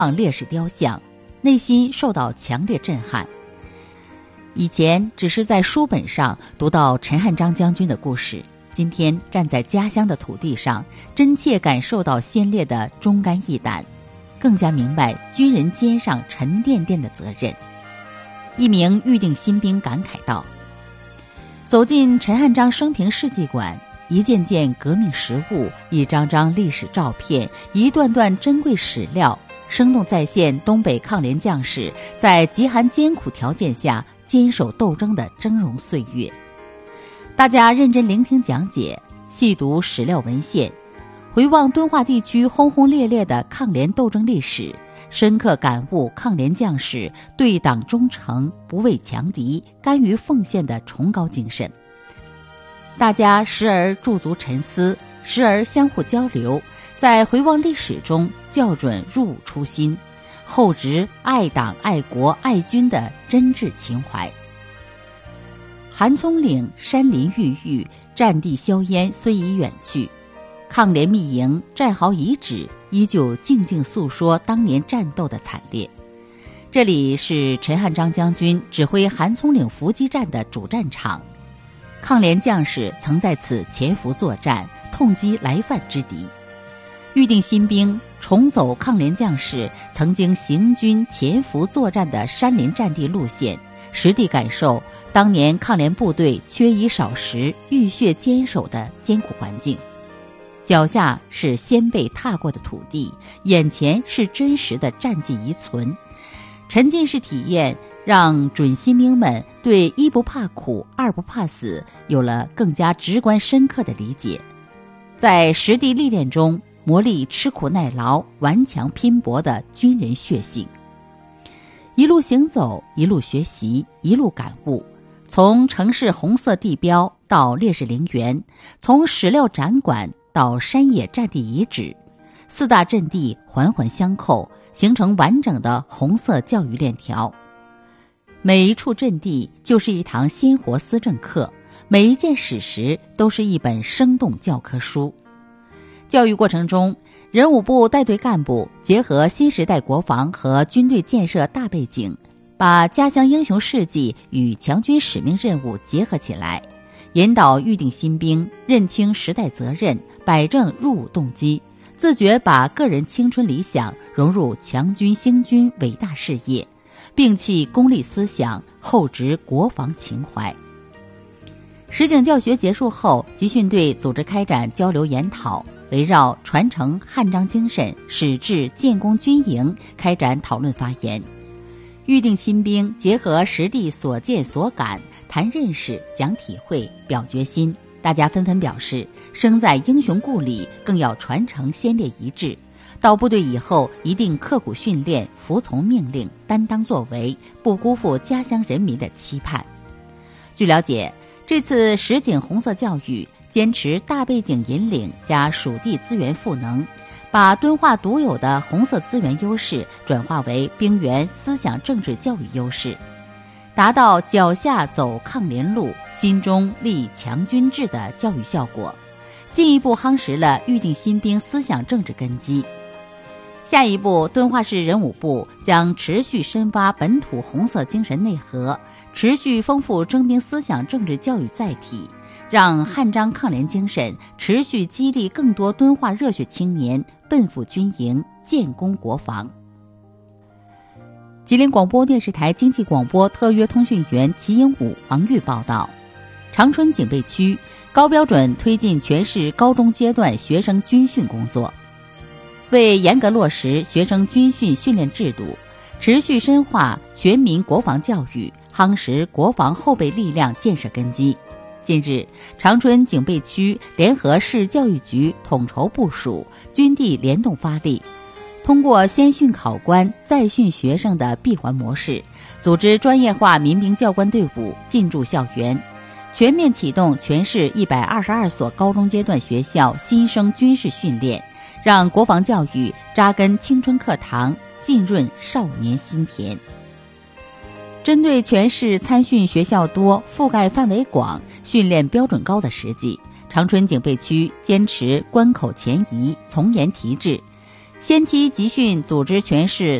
烈士雕像，内心受到强烈震撼。以前只是在书本上读到陈汉章将军的故事，今天站在家乡的土地上，真切感受到先烈的忠肝义胆，更加明白军人肩上沉甸甸的责任。一名预定新兵感慨道：走进陈汉章生平事迹馆，一件件革命实物，一张张历史照片，一段段珍贵史料，生动再现东北抗联将士在极寒艰苦条件下坚守斗争的峥嵘岁月。大家认真聆听讲解，细读史料文献，回望敦化地区轰轰烈烈的抗联斗争历史，深刻感悟抗联将士对党忠诚、不畏强敌、甘于奉献的崇高精神。大家时而驻足沉思，时而相互交流，在回望历史中校准入伍初心，厚植爱党爱国爱军的真挚情怀。韩葱岭山林郁郁，战地硝烟虽已远去，抗联密营战壕遗址依旧静静诉说当年战斗的惨烈。这里是陈汉章将军指挥韩葱岭伏击战的主战场，抗联将士曾在此潜伏作战，痛击来犯之敌。预定新兵重走抗联将士曾经行军潜伏作战的山林战地路线，实地感受当年抗联部队缺衣少食、浴血坚守的艰苦环境。脚下是先辈踏过的土地，眼前是真实的战绩遗存。沉浸式体验让准新兵们对一不怕苦、二不怕死有了更加直观深刻的理解，在实地历练中磨砺吃苦耐劳、顽强拼搏的军人血性。一路行走，一路学习，一路感悟，从城市红色地标到烈士陵园，从史料展馆到山野战地遗址，四大阵地环环相扣，形成完整的红色教育链条。每一处阵地就是一堂鲜活思政课，每一件史实都是一本生动教科书。教育过程中，人武部带队干部结合新时代国防和军队建设大背景，把家乡英雄事迹与强军使命任务结合起来，引导预定新兵认清时代责任，摆正入伍动机，自觉把个人青春理想融入强军兴军伟大事业，摒弃功利思想，厚植国防情怀。实景教学结束后，集训队组织开展交流研讨，围绕传承汉章精神、矢志建功军营开展讨论发言。预定新兵结合实地所见所感，谈认识、讲体会、表决心。大家纷纷表示，生在英雄故里，更要传承先烈遗志。到部队以后，一定刻苦训练，服从命令，担当作为，不辜负家乡人民的期盼。据了解，这次实景红色教育坚持大背景引领加属地资源赋能，把敦化独有的红色资源优势转化为兵员思想政治教育优势，达到脚下走抗联路，心中立强军志的教育效果，进一步夯实了预定新兵思想政治根基。下一步，敦化市人武部将持续深挖本土红色精神内核，持续丰富征兵思想政治教育载体，让汉章抗联精神持续激励更多敦化热血青年奔赴军营，建功国防。吉林广播电视台经济广播特约通讯员齐英武、王玉报道：长春警备区高标准推进全市高中阶段学生军训工作，为严格落实学生军训训练制度，持续深化全民国防教育，夯实国防后备力量建设根基。近日，长春警备区联合市教育局统筹部署，军地联动发力，通过先训考官再训学生的闭环模式，组织专业化民兵教官队伍进驻校园，全面启动全市122所高中阶段学校新生军事训练，让国防教育扎根青春课堂，浸润少年心田。针对全市参训学校多、覆盖范围广、训练标准高的实际，长春警备区坚持关口前移、从严提质， 先期集训组织全市